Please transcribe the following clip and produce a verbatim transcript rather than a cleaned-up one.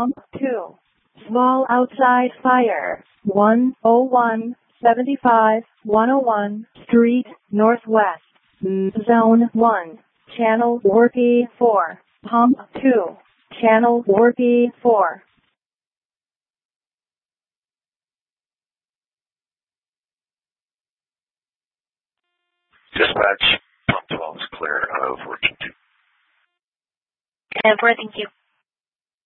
Pump two. Small outside fire. one oh one, seventy-five, one oh one Street, Northwest. Zone one. Channel four P four. Pump two. Channel four P four. Dispatch, Pump twelve is clear of working two. ten four, thank you.